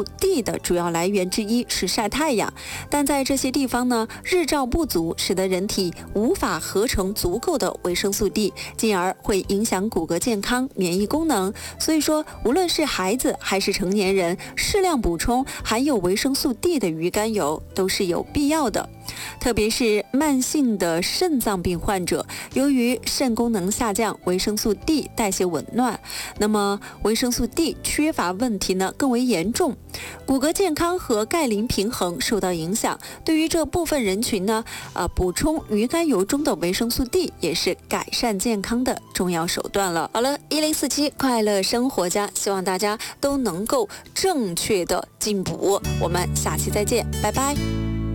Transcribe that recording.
素 D 的主要来源之一是晒太阳，但在这些地方呢，日照不足，使得人体无法合成足够的维生素 D， 进而会影响骨骼健康、免疫功能。所以说，无论是孩子还是成年人，适量补充含有维生素 D 的鱼肝油都是有必要的。特别是慢性的肾脏病患者，由于肾功能下降，维生素 D 代谢紊乱，那么维生素 D 缺乏问题呢更为严重，骨骼健康和钙磷平衡受到影响。对于这部分人群呢，补充鱼肝油中的维生素 D 也是改善健康的重要手段了。好了，1047快乐生活家，希望大家都能够正确的进补。我们下期再见，拜拜。